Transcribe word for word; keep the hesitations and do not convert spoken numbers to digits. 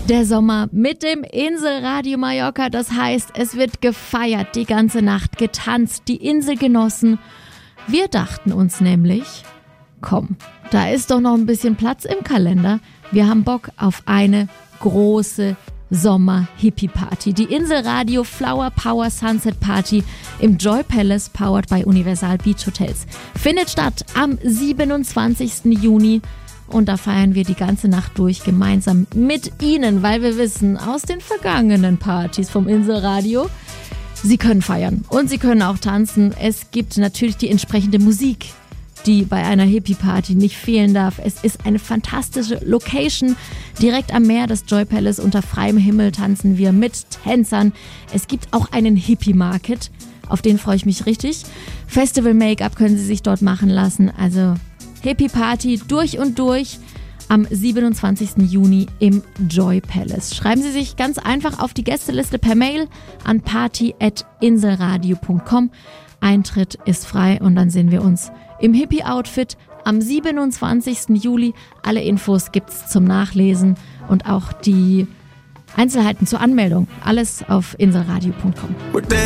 Der Sommer mit dem Inselradio Mallorca, das heißt, es wird gefeiert die ganze Nacht, getanzt, die Insel genossen. Wir dachten uns nämlich, komm, da ist doch noch ein bisschen Platz im Kalender. Wir haben Bock auf eine große Sommer-Hippie-Party. Die Inselradio Flower Power Sunset Party im Joy Palace, powered by Universal Beach Hotels, findet statt am siebenundzwanzigsten Juni. Und da feiern wir die ganze Nacht durch gemeinsam mit Ihnen, weil wir wissen aus den vergangenen Partys vom Inselradio, Sie können feiern und Sie können auch tanzen. Es gibt natürlich die entsprechende Musik, die bei einer Hippie-Party nicht fehlen darf. Es ist eine fantastische Location direkt am Meer, das Joy Palace. Unter freiem Himmel tanzen wir mit Tänzern. Es gibt auch einen Hippie-Market, auf den freue ich mich richtig. Festival-Make-up können Sie sich dort machen lassen, also Hippie Party durch und durch am siebenundzwanzigsten Juni im Joy Palace. Schreiben Sie sich ganz einfach auf die Gästeliste per Mail an party at inselradio punkt com. Eintritt ist frei und dann sehen wir uns im Hippie-Outfit am siebenundzwanzigsten Juli. Alle Infos gibt's zum Nachlesen und auch die Einzelheiten zur Anmeldung. Alles auf inselradio punkt com.